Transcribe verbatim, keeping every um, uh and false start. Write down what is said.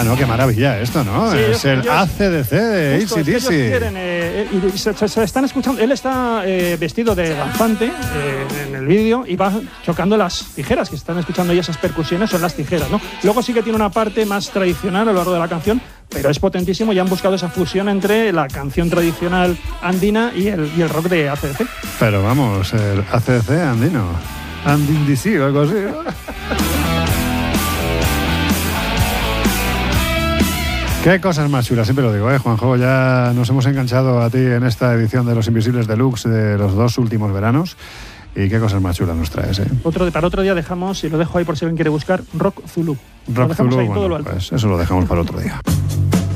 Bueno, qué maravilla esto, ¿no? Sí, es ellos, el ellos, A C D C de justo, A C D C. Es que ellos quieren, eh, y se, se, se están escuchando. Él está eh, vestido de danzante eh, en el vídeo y va chocando las tijeras, que están escuchando ya esas percusiones, son las tijeras, ¿no? Luego sí que tiene una parte más tradicional a lo largo de la canción, pero es potentísimo y han buscado esa fusión entre la canción tradicional andina y el, y el rock de A C D C. Pero vamos, el A C D C andino. Andindisi o algo así, ¿no? Qué cosas más chulas, siempre lo digo, ¿eh, Juanjo? Ya nos hemos enganchado a ti en esta edición de Los Invisibles Deluxe de los dos últimos veranos. Y qué cosas más chulas nos traes, ¿eh? Otro, para otro día dejamos, y lo dejo ahí por si alguien quiere buscar, Rock Zulu. Rock Zulu, ahí, bueno, todo lo alto. Pues eso lo dejamos para otro día.